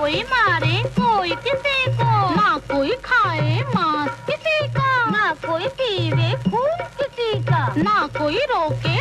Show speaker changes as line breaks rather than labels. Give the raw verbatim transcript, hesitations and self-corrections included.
कोई मारे कोई किसी को,
ना कोई खाए मांस किसी का,
ना कोई पीवे खून किसी का,
ना कोई रोके